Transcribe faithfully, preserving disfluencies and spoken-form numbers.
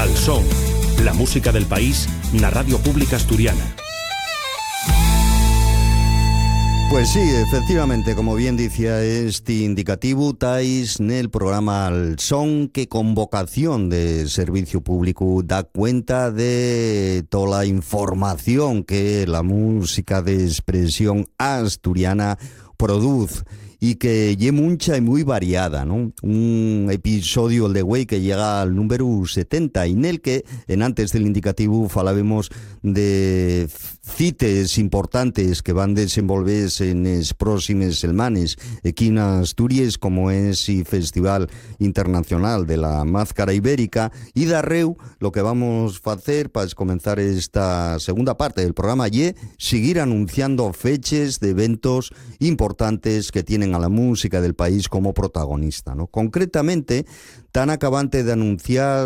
Al Son, la música del país na Radio Pública Asturiana. Pues sí, efectivamente, como bien decía este indicativo, estáis en el programa Al Son, que con vocación de servicio público da cuenta de toda la información que la música de expresión asturiana produce y que es mucha y muy variada, ¿no? Un episodio el de güey que llega al número setenta, y en el que, en antes del indicativo, falábamos de cites importantes que van desenvolverse en las próximas semanas aquí en Asturias, como es el Festival Internacional de la Máscara Ibérica, y darreu lo que vamos a hacer para comenzar esta segunda parte del programa y seguir anunciando fechas de eventos importantes que tienen a la música del país como protagonista, ¿no? Concretamente, tan acabante de anunciar